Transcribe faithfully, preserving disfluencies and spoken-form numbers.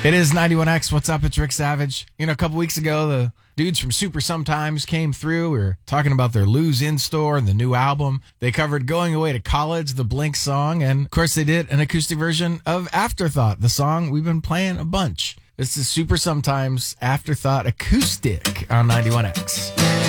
It is ninety-one X. What's up? It's Rick Savage. You know, a couple weeks ago, the dudes from Super Sometimes came through. We were talking about their Lose In store and the new album. They covered Going Away to College, the Blink song, and of course they did an acoustic version of Afterthought, the song we've been playing a bunch. This is Super Sometimes Afterthought Acoustic on ninety-one X.